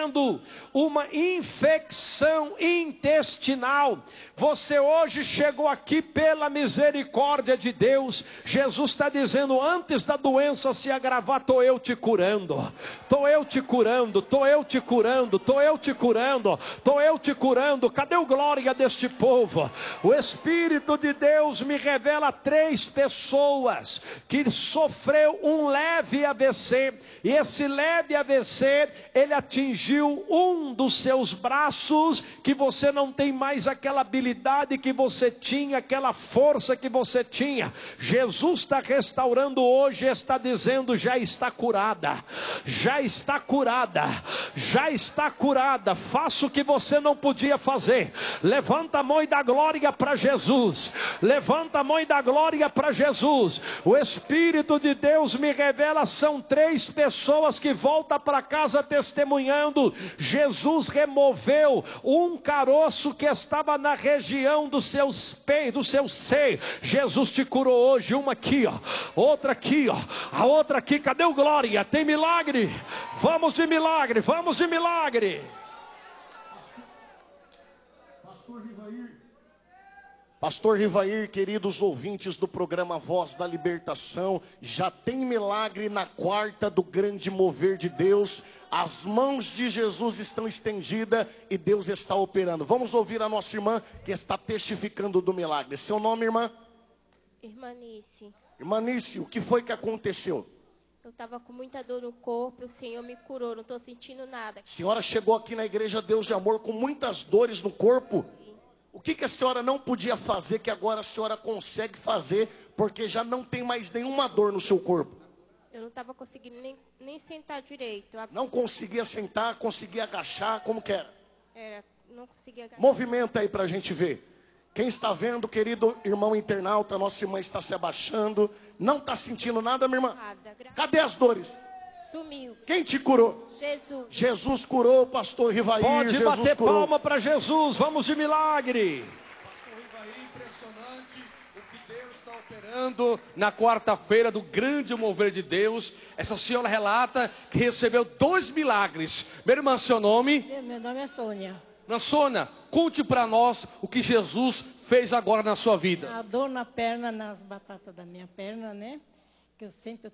sofrendo uma infecção intestinal. Você hoje chegou aqui pela misericórdia de Deus. Jesus está dizendo, antes da doença se agravar, estou eu te curando. Estou eu te curando, estou eu te curando, estou eu te curando, estou eu te curando. Cadê o glória deste povo? O Espírito de Deus me revela 3 pessoas que sofreu um leve AVC, e esse leve AVC, ele atingiu um dos seus braços, que você não tem mais aquela habilidade que você tinha, aquela força que você tinha. Jesus está restaurando hoje, está dizendo, já está curada, já está curada, já está curada. Faça o que você não podia fazer. Levanta a mão e dá glória para Jesus. Levanta a mão e dá glória para Jesus. O Espírito de Deus me revela, são 3 pessoas que voltam para casa testemunhando. Jesus removeu um caroço que estava na região dos seus peitos, do seu seio. Jesus te curou hoje. Uma aqui, ó, outra aqui, ó, a outra aqui. Cadê o glória? Tem milagre? Vamos de milagre, vamos de milagre. Pastor Rivair, queridos ouvintes do programa Voz da Libertação, já tem milagre na quarta do grande mover de Deus. As mãos de Jesus estão estendidas e Deus está operando. Vamos ouvir a nossa irmã que está testificando do milagre. Seu nome, irmã? Irmanice, Irmanice, o que foi que aconteceu? eu estava com muita dor no corpo, o Senhor me curou, não estou sentindo nada. A senhora chegou aqui na igreja Deus de Amor com muitas dores no corpo. O que a senhora não podia fazer que agora a senhora consegue fazer, porque já não tem mais nenhuma dor no seu corpo? Eu não estava conseguindo nem sentar direito. Não conseguia sentar, conseguia agachar, como que era? Não conseguia agachar. Movimenta aí pra gente ver. Quem está vendo, querido irmão internauta, nossa irmã está se abaixando. Não está sentindo nada, minha irmã? Nada. Cadê as dores? Sumiu. Quem te curou? Jesus. Jesus curou, pastor Rivair. Pode Jesus bater curou. palma para Jesus. Vamos de milagre. Pastor Rivair, impressionante o que Deus está operando na quarta-feira do grande mover de Deus. Essa senhora relata que recebeu 2 milagres. Minha irmã, seu nome? Meu nome é Sônia. Irmã Sônia, conte para nós o que Jesus fez agora na sua vida. A dor na perna, nas batatas da minha perna, né? Que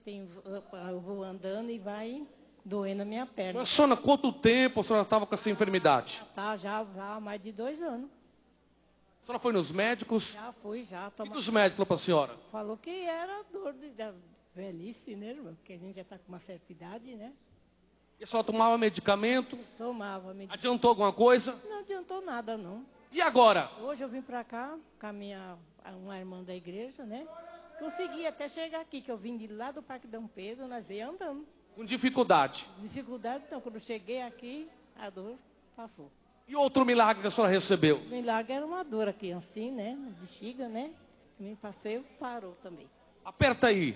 eu vou andando e vai doendo a minha perna. Irmã Sônia, quanto tempo a senhora estava com essa enfermidade? Tá, já há mais de 2 anos. A senhora foi nos médicos? Já fui, já. O que os médicos falaram para a senhora? Falou que era dor da velhice, né, irmão? Porque a gente já está com uma certa idade, né? E a senhora tomava medicamento? Tomava medicamento. Adiantou alguma coisa? Não adiantou nada, não. E agora? Hoje eu vim para cá com uma irmã da igreja, né? Consegui até chegar aqui, que eu vim de lá do Parque Dom Pedro, nós veio andando. Com dificuldade. Dificuldade, então, quando eu cheguei aqui, a dor passou. E outro milagre que a senhora recebeu? O milagre era uma dor aqui, assim, né? Na bexiga, né? Também passei, parou também. Aperta aí.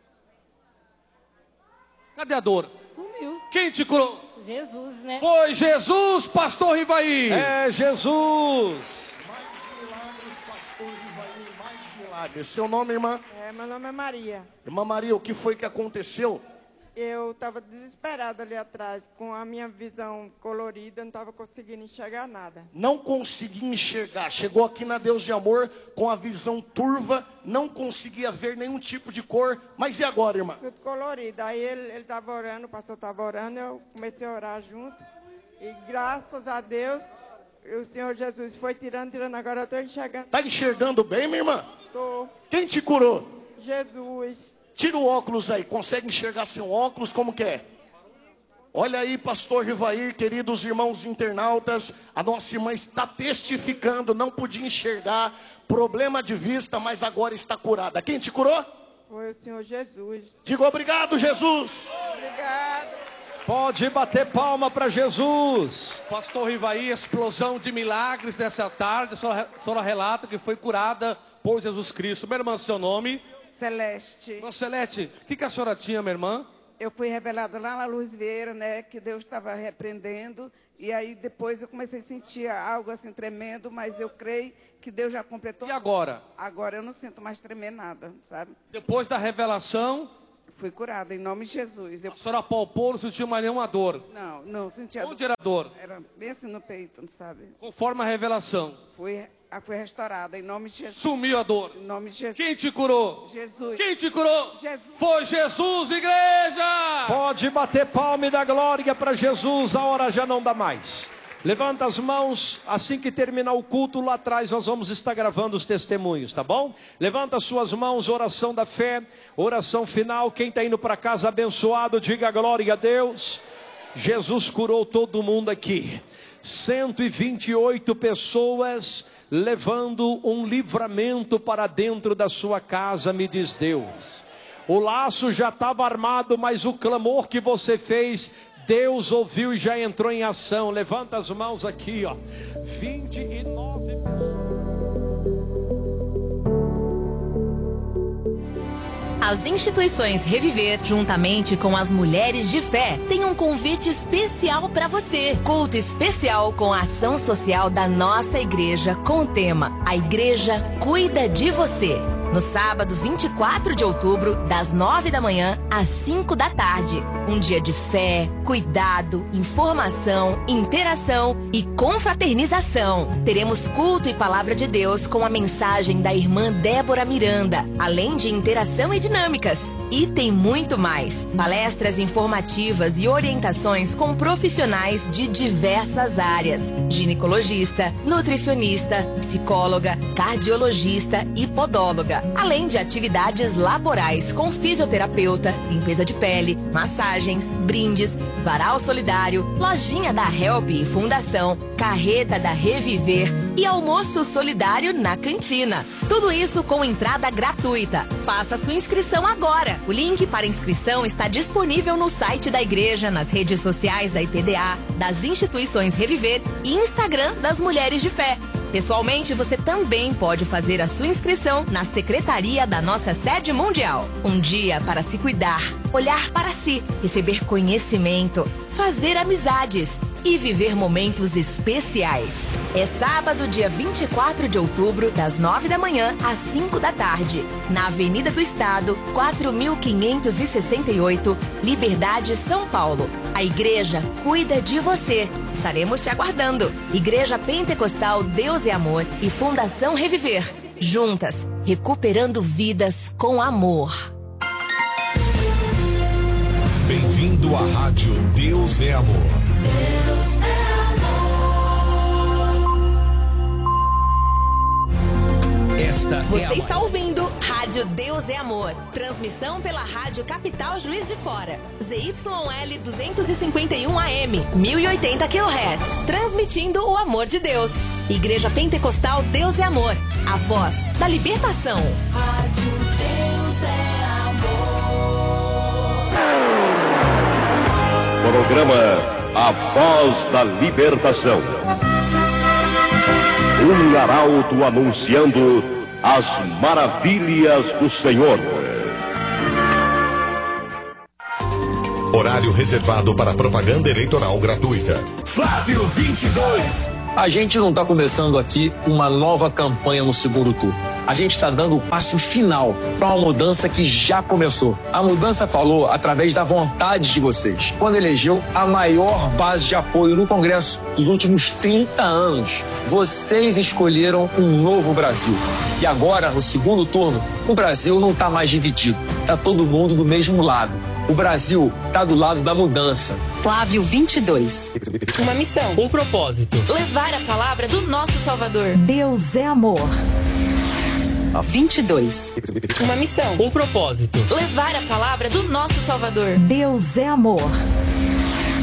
Cadê a dor? Sumiu. Quem te curou? Jesus, né? Foi Jesus, pastor Rivair. É Jesus. Mais milagres, pastor Rivair, mais milagres. Seu nome, irmã? Meu nome é Maria. Irmã Maria, o que foi que aconteceu? Eu estava desesperada ali atrás, com a minha visão colorida, não estava conseguindo enxergar nada. Não conseguia enxergar. Chegou aqui na Deus de Amor com a visão turva, não conseguia ver nenhum tipo de cor. Mas e agora, irmã? Tudo colorido. Aí ele estava orando, o pastor estava orando, eu comecei a orar junto. E graças a Deus, o Senhor Jesus foi tirando, agora eu estou enxergando. Tá enxergando bem, minha irmã? Tô. Quem te curou? Jesus. Tira o óculos aí. Consegue enxergar sem óculos? Como que é? Olha aí, pastor Rivair, queridos irmãos internautas, a nossa irmã está testificando, não podia enxergar, problema de vista, mas agora está curada. Quem te curou? Foi o Senhor Jesus. Diga obrigado, Jesus. Obrigado. Pode bater palma para Jesus. Pastor Rivair, explosão de milagres nessa tarde. A senhora relata que foi curada por Jesus Cristo. Minha irmã, seu nome? Celeste. Irmã Celeste, o que a senhora tinha, minha irmã? Eu fui revelada lá na Luz Vieira, né, que Deus estava repreendendo, e aí depois eu comecei a sentir algo assim tremendo, mas eu creio que Deus já completou. E agora? Agora eu não sinto mais tremer nada, sabe? Depois da revelação, Fui curada, em nome de Jesus. A senhora palpou, não sentiu mais nenhuma dor. Não sentia dor. Onde era a dor? Era bem assim no peito, sabe? Conforme a revelação. Fui restaurada, em nome de Jesus. Sumiu a dor. Em nome de Jesus. Quem te curou? Jesus. Quem te curou? Jesus. Foi Jesus, igreja! Pode bater palma e dar glória para Jesus, a hora já não dá mais. Levanta as mãos, assim que terminar o culto, lá atrás nós vamos estar gravando os testemunhos, tá bom? Levanta as suas mãos, oração da fé, oração final. Quem está indo para casa abençoado, diga glória a Deus. Jesus curou todo mundo aqui. 128 pessoas levando um livramento para dentro da sua casa, me diz Deus. O laço já estava armado, mas o clamor que você fez, Deus ouviu e já entrou em ação. Levanta as mãos aqui, ó. 29 pessoas. As instituições Reviver, juntamente com as Mulheres de Fé, têm um convite especial para você. Culto especial com a ação social da nossa igreja com o tema A Igreja Cuida de Você. No sábado 24 de outubro, das 9 da manhã às 5 da tarde. Um dia de fé, cuidado, informação, interação e confraternização. Teremos culto e palavra de Deus com a mensagem da irmã Débora Miranda, além de interação e dinâmicas. E tem muito mais. Palestras informativas e orientações com profissionais de diversas áreas. Ginecologista, nutricionista, psicóloga, cardiologista e podóloga. Além de atividades laborais com fisioterapeuta, limpeza de pele, massagens, brindes, varal solidário, lojinha da Help e Fundação, carreta da Reviver e almoço solidário na cantina. Tudo isso com entrada gratuita. Faça sua inscrição agora. O link para inscrição está disponível no site da igreja, nas redes sociais da IPDA, das instituições Reviver e Instagram das Mulheres de Fé. Pessoalmente, você também pode fazer a sua inscrição na secretaria da nossa sede mundial. Um dia para se cuidar, olhar para si, receber conhecimento, fazer amizades e viver momentos especiais. É sábado, dia 24 de outubro, das 9 da manhã às 5 da tarde, na Avenida do Estado, 4568, Liberdade, São Paulo. A igreja cuida de você. Estaremos te aguardando. Igreja Pentecostal Deus é Amor e Fundação Reviver. Juntas, recuperando vidas com amor. Bem-vindo à Rádio Deus é Amor. Deus é amor. Você está ouvindo Rádio Deus é Amor. Transmissão pela Rádio Capital Juiz de Fora. ZYL 251 AM, 1080 kHz. Transmitindo o amor de Deus. Igreja Pentecostal Deus é Amor. A voz da libertação. Rádio Deus é amor. Programa A Voz da Libertação. Um arauto anunciando as maravilhas do Senhor. Horário reservado para propaganda eleitoral gratuita. Flávio 22. A gente não está começando aqui uma nova campanha no segundo turno. A gente está dando o passo final para uma mudança que já começou. A mudança falou através da vontade de vocês, quando elegeu a maior base de apoio no Congresso dos últimos 30 anos. Vocês escolheram um novo Brasil. E agora, no segundo turno, o Brasil não está mais dividido. Está todo mundo do mesmo lado. O Brasil está do lado da mudança. Flávio 22. Uma missão. Um propósito. Levar a palavra do nosso Salvador. Deus é amor. 22. Uma missão. Um propósito. Levar a palavra do nosso Salvador. Deus é amor.